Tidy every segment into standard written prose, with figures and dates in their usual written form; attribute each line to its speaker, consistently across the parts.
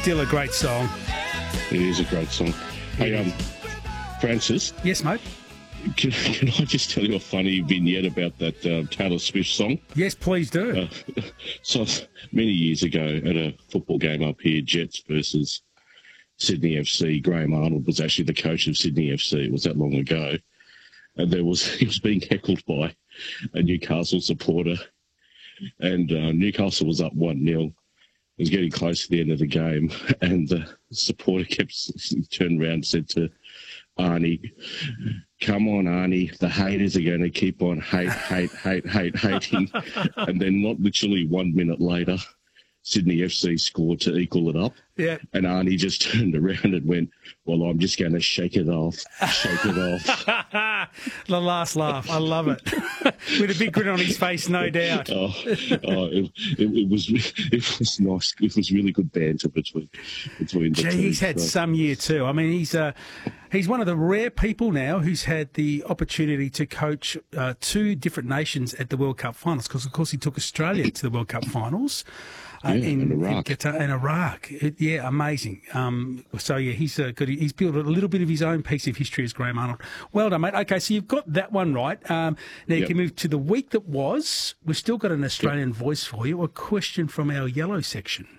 Speaker 1: still a great song.
Speaker 2: It is a great song. Hey, Francis.
Speaker 1: Yes, mate.
Speaker 2: Can I just tell you a funny vignette about that Taylor Swift song?
Speaker 1: Yes, please do.
Speaker 2: So many years ago at a football game up here, Jets versus Sydney FC, Graham Arnold was actually the coach of Sydney FC. It was that long ago. And he was being heckled by a Newcastle supporter. And Newcastle was up 1-0. It was getting close to the end of the game. And the supporter turned around and said to Arnie, "Come on, Arnie, the haters are going to keep on hating." And then not literally 1 minute later, Sydney FC scored to equal it up.
Speaker 1: Yeah.
Speaker 2: And Arnie just turned around and went, "Well, I'm just going to shake it off.
Speaker 1: The last laugh. I love it. With a big grin on his face, no doubt.
Speaker 2: It was nice. It was really good banter between the two.
Speaker 1: He's had some year too. I mean, he's one of the rare people now who's had the opportunity to coach two different nations at the World Cup finals, because, of course, he took Australia to the World Cup finals.
Speaker 2: In Iraq.
Speaker 1: In Iraq. Amazing. He's good. He's built a little bit of his own piece of history as Graham Arnold. Well done, mate. Okay, so you've got that one right. Now you can move to the week that was. We've still got an Australian voice for you. A question from our yellow section.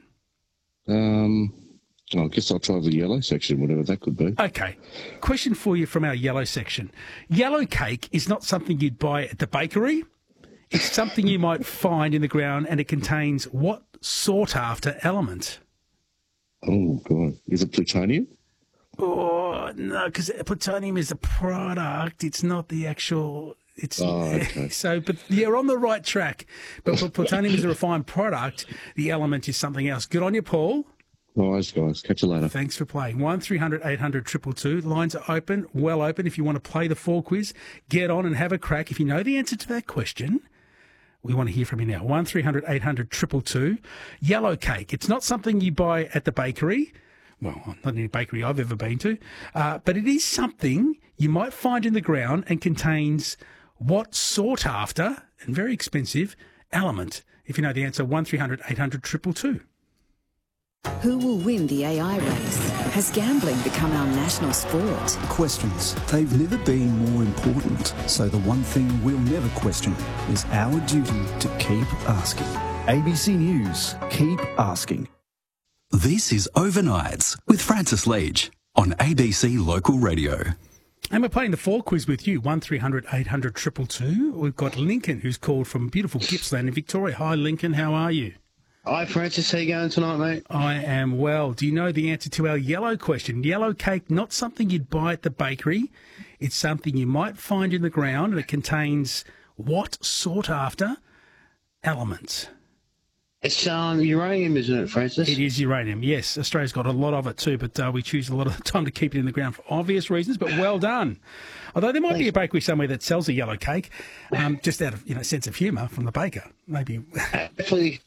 Speaker 2: I guess I'll try the yellow section, whatever that could be.
Speaker 1: Okay. Question for you from our yellow section. Yellow cake is not something you'd buy at the bakery. It's something you might find in the ground, and it contains what sought-after element?
Speaker 2: Oh, God. Is it plutonium?
Speaker 1: Oh, no, because plutonium is a product. It's not the actual...
Speaker 2: okay.
Speaker 1: But you're on the right track. But plutonium is a refined product. The element is something else. Good on you, Paul.
Speaker 2: Nice, guys. Catch you later.
Speaker 1: Thanks for playing. 1300 800 222. Lines are open, well open. If you want to play the 4 quiz, get on and have a crack. If you know the answer to that question... we want to hear from you now. 1300 800 222. Yellow cake. It's not something you buy at the bakery. Well, not any bakery I've ever been to. But it is something you might find in the ground and contains what sought after and very expensive element. If you know the answer, 1300 800 222.
Speaker 3: Who will win the AI race? Has gambling become our national sport?
Speaker 4: Questions. They've never been more important. So the one thing we'll never question is our duty to keep asking. ABC News. Keep asking.
Speaker 5: This is Overnights with Francis Leach on ABC Local Radio.
Speaker 1: And we're playing the 4 quiz with you, 1300 800 222. We've got Lincoln, who's called from beautiful Gippsland in Victoria. Hi, Lincoln. How are you?
Speaker 6: Hi, Francis. How you going tonight, mate?
Speaker 1: I am well. Do you know the answer to our yellow question? Yellow cake, not something you'd buy at the bakery. It's something you might find in the ground, and it contains what sought-after element?
Speaker 6: It's uranium, isn't it, Francis?
Speaker 1: It is uranium, yes. Australia's got a lot of it too, but we choose a lot of the time to keep it in the ground for obvious reasons, but well done. Although there might be a bakery somewhere that sells a yellow cake, just out of sense of humour from the baker, maybe.
Speaker 6: Hopefully.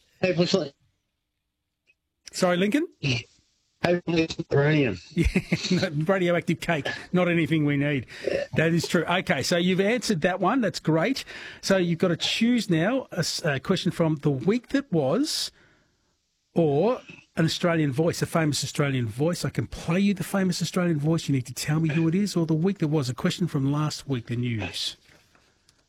Speaker 1: Sorry, Lincoln?
Speaker 6: Hopefully it's uranium.
Speaker 1: Yeah, radioactive cake, not anything we need. That is true. Okay, so you've answered that one. That's great. So you've got to choose now a question from the week that was, or an Australian voice, a famous Australian voice. I can play you the famous Australian voice. You need to tell me who it is, or the week that was, a question from last week, the news.